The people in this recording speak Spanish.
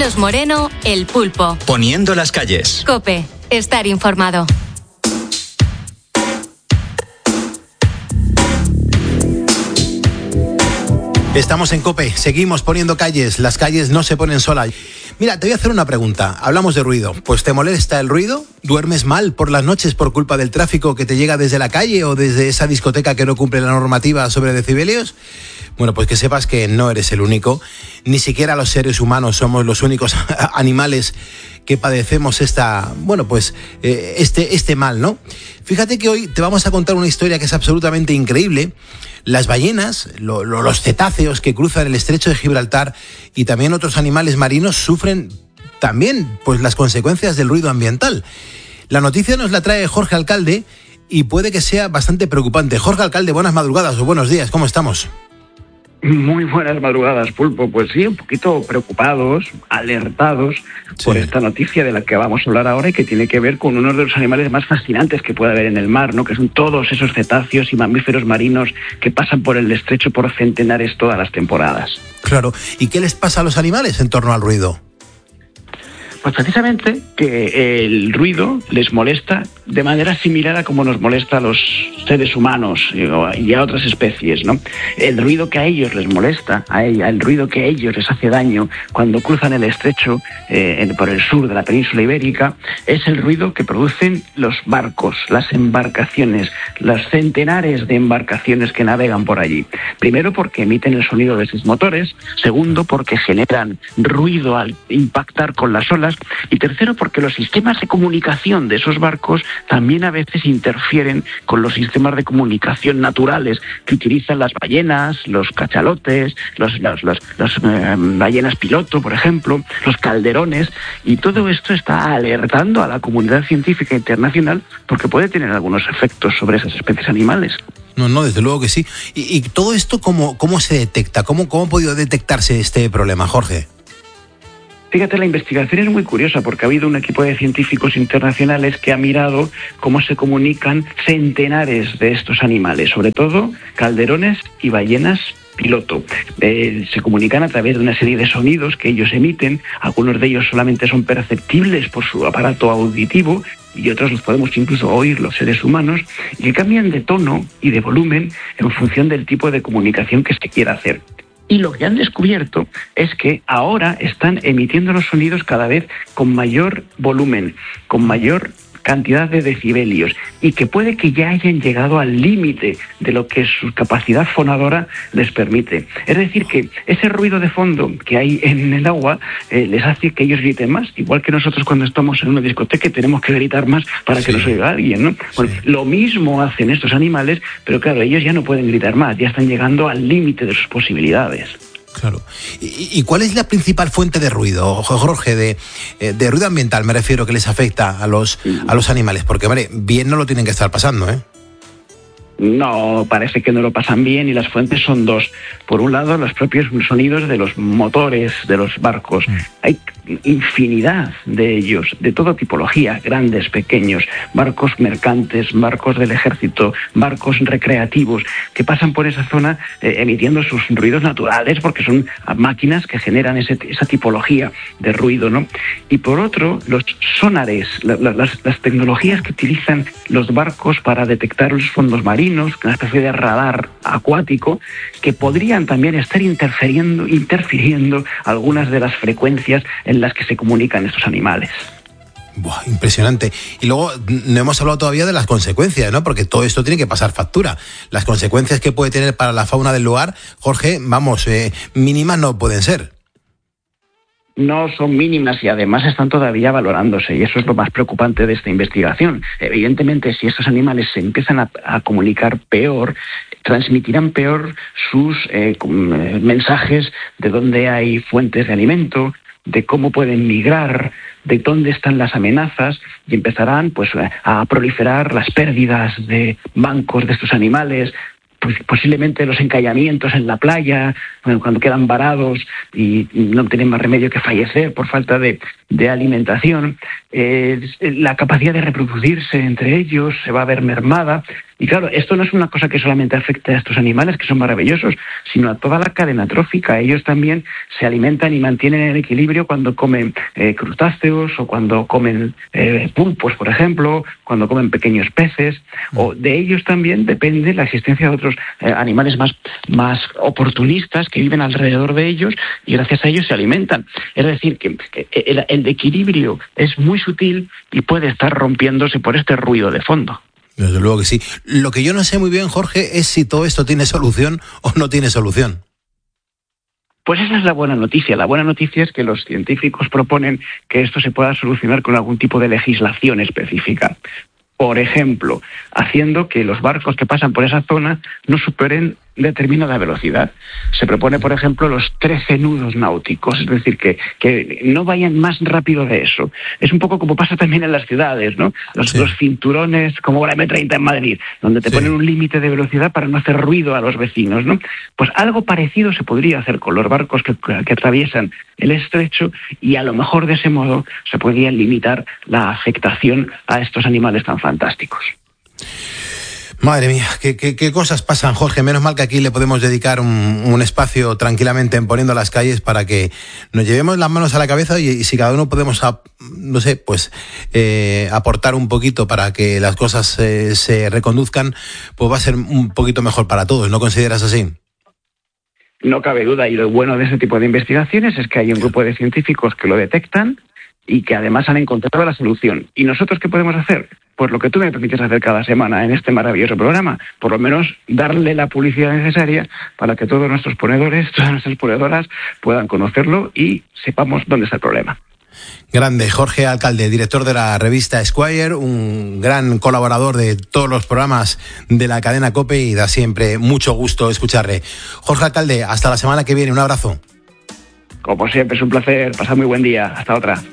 Carlos Moreno, El Pulpo. Poniendo las calles. COPE. Estar informado. Estamos en COPE, seguimos poniendo calles, las calles no se ponen solas. Mira, te voy a hacer una pregunta, hablamos de ruido, pues ¿te molesta el ruido? ¿Duermes mal por las noches por culpa del tráfico que te llega desde la calle o desde esa discoteca que no cumple la normativa sobre decibelios? Bueno, pues que sepas que no eres el único, ni siquiera los seres humanos somos los únicos animales que padecemos este mal, ¿no? Fíjate que hoy te vamos a contar una historia que es absolutamente increíble. Las ballenas, los cetáceos que cruzan el estrecho de Gibraltar y también otros animales marinos sufren también pues las consecuencias del ruido ambiental. La noticia nos la trae Jorge Alcalde y puede que sea bastante preocupante. Jorge Alcalde, buenas madrugadas o buenos días, ¿cómo estamos? Muy buenas madrugadas, Pulpo. Pues sí, un poquito preocupados, alertados por esta noticia de la que vamos a hablar ahora y que tiene que ver con uno de los animales más fascinantes que puede haber en el mar, ¿no? Que son todos esos cetáceos y mamíferos marinos que pasan por el estrecho por centenares todas las temporadas. Claro. ¿Y qué les pasa a los animales en torno al ruido? Pues precisamente que el ruido les molesta de manera similar a como nos molesta a los seres humanos y a otras especies, ¿no? El ruido que a ellos les molesta, el ruido que a ellos les hace daño cuando cruzan el estrecho por el sur de la península ibérica, es el ruido que producen los barcos, las embarcaciones, los centenares de embarcaciones que navegan por allí. Primero porque emiten el sonido de sus motores, segundo porque generan ruido al impactar con las olas, y tercero porque los sistemas de comunicación de esos barcos también a veces interfieren con los sistemas de comunicación naturales que utilizan las ballenas, los cachalotes, las ballenas piloto, por ejemplo, los calderones, y todo esto está alertando a la comunidad científica internacional porque puede tener algunos efectos sobre esas especies animales. No, desde luego que sí. ¿Y todo esto cómo se detecta? ¿Cómo ha podido detectarse este problema, Jorge? Fíjate, la investigación es muy curiosa porque ha habido un equipo de científicos internacionales que ha mirado cómo se comunican centenares de estos animales, sobre todo calderones y ballenas piloto. Se comunican a través de una serie de sonidos que ellos emiten, algunos de ellos solamente son perceptibles por su aparato auditivo y otros los podemos incluso oír los seres humanos, y que cambian de tono y de volumen en función del tipo de comunicación que se quiera hacer. Y lo que han descubierto es que ahora están emitiendo los sonidos cada vez con mayor volumen, con mayor cantidad de decibelios, y que puede que ya hayan llegado al límite de lo que su capacidad fonadora les permite. Es decir, que ese ruido de fondo que hay en el agua les hace que ellos griten más, igual que nosotros cuando estamos en una discoteca tenemos que gritar más para que nos oiga alguien, ¿no? Bueno, lo mismo hacen estos animales, pero claro, ellos ya no pueden gritar más, ya están llegando al límite de sus posibilidades. Claro. ¿Y cuál es la principal fuente de ruido, Jorge, de ruido ambiental, me refiero, que les afecta a los animales? Porque, hombre, bien no lo tienen que estar pasando, ¿eh? No, parece que no lo pasan bien, y las fuentes son dos. Por un lado, los propios sonidos de los motores de los barcos. Hay infinidad de ellos, de toda tipología, grandes, pequeños, barcos mercantes, barcos del ejército, barcos recreativos, que pasan por esa zona emitiendo sus ruidos naturales, porque son máquinas que generan esa tipología de ruido, ¿no? Y por otro, los sonares, las tecnologías que utilizan los barcos para detectar los fondos marinos, una especie de radar acuático, que podrían también estar interfiriendo algunas de las frecuencias en las que se comunican estos animales. Buah, impresionante. Y luego no hemos hablado todavía de las consecuencias, ¿no? Porque todo esto tiene que pasar factura. Las consecuencias que puede tener para la fauna del lugar, Jorge, mínimas no pueden ser. No son mínimas y además están todavía valorándose, y eso es lo más preocupante de esta investigación. Evidentemente, si estos animales se empiezan a comunicar peor, transmitirán peor sus mensajes de dónde hay fuentes de alimento, de cómo pueden migrar, de dónde están las amenazas, y empezarán pues a proliferar las pérdidas de bancos de estos animales, pues posiblemente los encallamientos en la playa, cuando quedan varados y no tienen más remedio que fallecer por falta de alimentación. La capacidad de reproducirse entre ellos se va a ver mermada. Y claro, esto no es una cosa que solamente afecta a estos animales, que son maravillosos, sino a toda la cadena trófica. Ellos también se alimentan y mantienen el equilibrio cuando comen crustáceos o cuando comen pulpos, por ejemplo, cuando comen pequeños peces. O de ellos también depende la existencia de otros animales más oportunistas que viven alrededor de ellos y gracias a ellos se alimentan. Es decir, que el equilibrio es muy sutil y puede estar rompiéndose por este ruido de fondo. Desde luego que sí. Lo que yo no sé muy bien, Jorge, es si todo esto tiene solución o no tiene solución. Pues esa es la buena noticia. La buena noticia es que los científicos proponen que esto se pueda solucionar con algún tipo de legislación específica. Por ejemplo, haciendo que los barcos que pasan por esa zona no superen determinada velocidad. Se propone, por ejemplo, los 13 nudos náuticos, es decir, que no vayan más rápido de eso. Es un poco como pasa también en las ciudades, ¿no? Los cinturones, como la M30 en Madrid, donde te ponen un límite de velocidad para no hacer ruido a los vecinos, ¿no? Pues algo parecido se podría hacer con los barcos que atraviesan el estrecho y a lo mejor de ese modo se podría limitar la afectación a estos animales tan fantásticos. Madre mía, qué cosas pasan, Jorge. Menos mal que aquí le podemos dedicar un espacio tranquilamente en Poniendo las Calles para que nos llevemos las manos a la cabeza y si cada uno podemos, no sé, pues aportar un poquito para que las cosas se reconduzcan, pues va a ser un poquito mejor para todos. ¿No consideras así? No cabe duda, y lo bueno de ese tipo de investigaciones es que hay un grupo de científicos que lo detectan y que además han encontrado la solución. ¿Y nosotros qué podemos hacer? Pues lo que tú me permites hacer cada semana en este maravilloso programa, por lo menos darle la publicidad necesaria para que todos nuestros ponedores, todas nuestras ponedoras puedan conocerlo y sepamos dónde está el problema. Grande, Jorge Alcalde, director de la revista Esquire, un gran colaborador de todos los programas de la cadena COPE y da siempre mucho gusto escucharle. Jorge Alcalde, hasta la semana que viene, un abrazo. Como siempre, es un placer, pasad muy buen día, hasta otra.